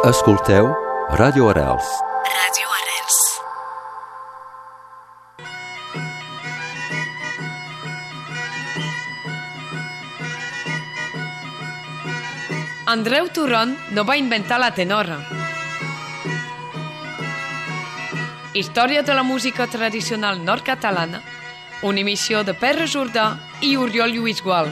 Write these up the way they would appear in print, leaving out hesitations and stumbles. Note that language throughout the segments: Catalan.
Escolteu Ràdio Arrels. Ràdio Arrels. Andreu Turon no va inventar la tenora. Història de la música tradicional nord-catalana, una emissió de Pere Jordà i Oriol Lluís Gual.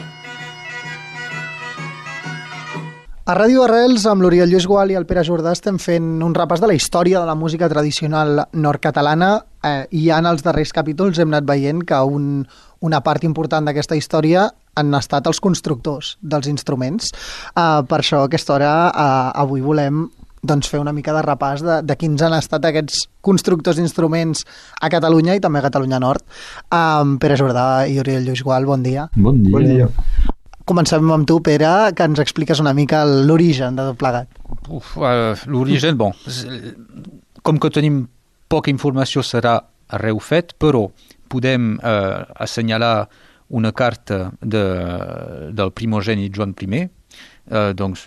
A Ràdio Arrels, amb l'Oriol Lluís Gual i el Pere Jordà, estem fent un repàs de la història de la música tradicional nord-catalana i ja en els darrers capítols hem anat veient que una part important d'aquesta història han estat els constructors dels instruments. Per això, a aquesta hora, avui volem fer una mica de repàs de quins han estat aquests constructors d'instruments a Catalunya i també a Catalunya Nord. Pere Jordà i Oriol Lluís Gual, bon dia. Bon dia. Bon dia. Comencem amb tu, Pere, que ens expliques una mica l'origen de tot plegat. L'origen, com que tenim poca informació serà arreu fet, però podem assenyalar una carta del primogènit Joan I, doncs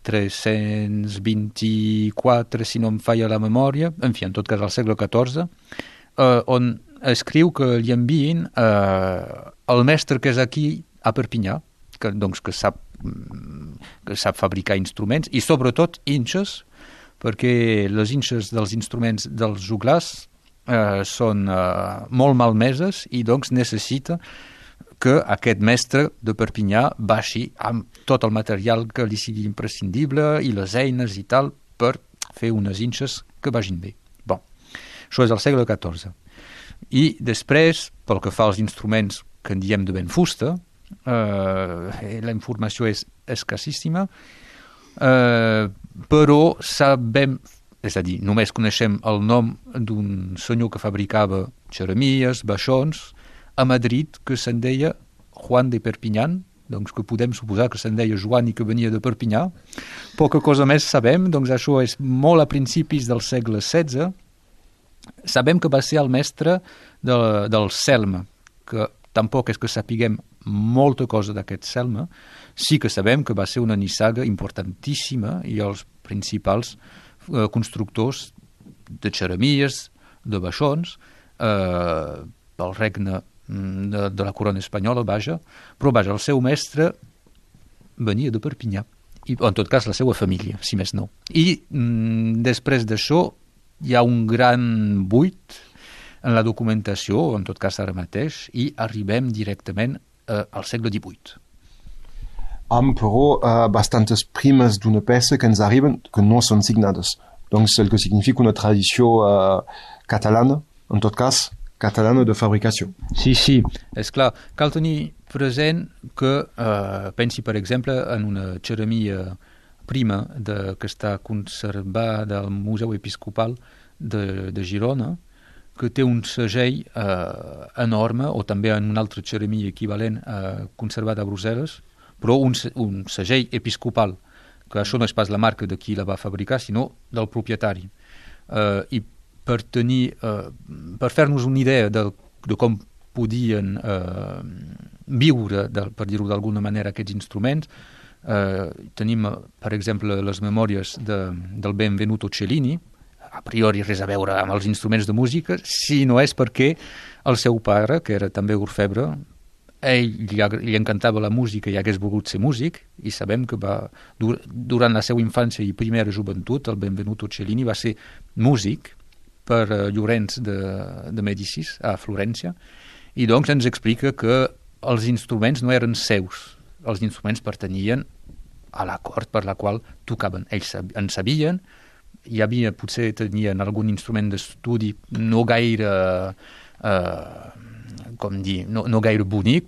1324, si no em falla la memòria, en fi, en tot cas al segle XIV, on escriu que li envien el mestre que és aquí a Perpinyà, que sap fabricar instruments i sobretot inxes, perquè les inxes dels instruments dels joglars són molt malmeses i doncs necessita que aquest mestre de Perpinyà baixi amb tot el material que li sigui imprescindible i les eines i tal per fer unes inxes que vagin bé. Això és al segle XIV. I després, pel que fa als instruments que en diem de ben fusta, la informació és escassíssima, però sabem, és a dir, només coneixem el nom d'un senyor que fabricava xeremies, baixons, a Madrid, que se'n deia Juan de Perpinyán, doncs que podem suposar que se'n deia Joan i que venia de Perpinyà. Poca cosa més sabem, doncs això és molt a principis del segle XVI. Sabem que va ser el mestre del celme, que tampoc és que sapiguem molta cosa d'aquest celme, sí que sabem que va ser una nissaga importantíssima i els principals constructors de xeremies, de baixons, del regne de la corona espanyola, però el seu mestre venia de Perpinyà, i en tot cas la seva família, si més no. I després d'això hi ha un gran buit en la documentació, en tot cas ara mateix, i arribem directament al segle XVIII. Amb, però, bastantes primes d'una peça que ens arriben que no són signades. Donc, el que significa una tradició catalana, en tot cas, catalana de fabricació. Sí, és clar. Cal tenir present que, pensi, per exemple, en una xeremia prima que està conservada al Museu Episcopal de Girona, que té un segell enorme, o també en una altra xeremia equivalent conservat a Brussel·les, però un segell episcopal, que això no és pas la marca de qui la va fabricar, sinó del propietari. I per fer-nos una idea de com podien viure, per dir-ho d'alguna manera, aquests instruments, tenim, per exemple, les memòries del Benvenuto Cellini, a priori res a veure amb els instruments de música, si no és perquè el seu pare, que era també orfebre, li encantava la música i hagués volgut ser músic, i sabem que durant la seva infància i primera joventut, el Benvenuto Cellini va ser músic per Llorenç de Mèdicis a Florència, i doncs ens explica que els instruments no eren seus, els instruments pertanyien a la cort per la qual tocaven. Ells en sabien, potser tenien algun instrument d'estudi no gaire, no gaire bonic,